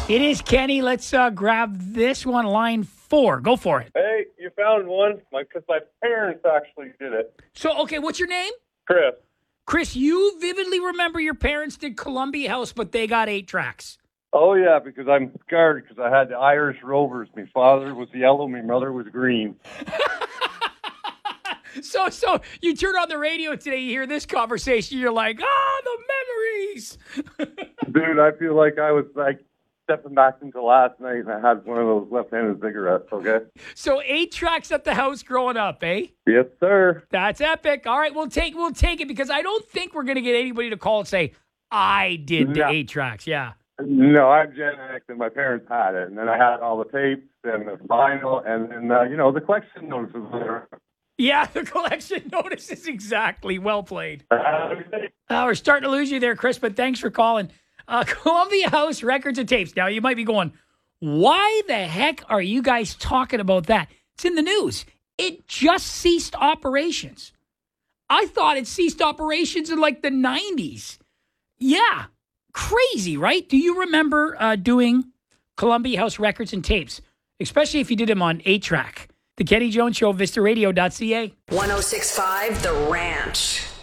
It is Kenny. Let's grab this one, line 4. Go for it. Hey, you found one? Because my parents actually did it. So, okay, what's your name? Chris. Chris, you vividly remember your parents did Columbia House, but they got 8 tracks. Oh, yeah, because I'm scarred because I had the Irish Rovers. My father was yellow, my mother was green. So you turn on the radio today, you hear this conversation, you're like, the memories. Dude, I feel like I was stepping back into last night and I had one of those left-handed cigarettes, okay? So 8 tracks at the house growing up, eh? Yes, sir. That's epic. All right, we'll take it because I don't think we're going to get anybody to call and say, I did the 8 tracks. Yeah. No, I'm Gen X and my parents had it. And then I had all the tapes and the vinyl and then, the collection notices there. Yeah, the collection notices, exactly. Well played. We're starting to lose you there, Chris, but thanks for calling. Columbia House Records and Tapes. Now, you might be going, why the heck are you guys talking about that? It's in the news. It just ceased operations. I thought it ceased operations in like the 90s. Yeah, crazy, right? Do you remember doing Columbia House Records and Tapes, especially if you did them on 8-track? The Kenny Jones Show, VistaRadio.ca. 106.5 The Ranch.